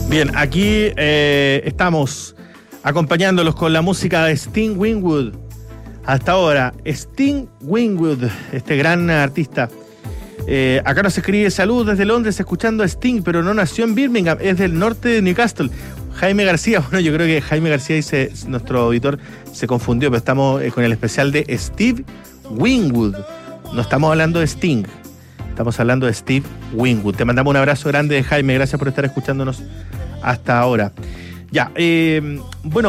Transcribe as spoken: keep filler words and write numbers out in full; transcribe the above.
Bien, aquí eh, estamos acompañándolos con la música de Sting Winwood. Hasta ahora, Sting Winwood, este gran artista. Eh, acá nos escribe: salud desde Londres escuchando a Sting, pero no nació en Birmingham, es del norte de Newcastle. Jaime García, bueno, yo creo que Jaime García dice, nuestro auditor se confundió, pero estamos eh, con el especial de Steve Winwood. No estamos hablando de Sting, estamos hablando de Steve Winwood. Te mandamos un abrazo grande, Jaime, gracias por estar escuchándonos hasta ahora. Ya, eh, bueno.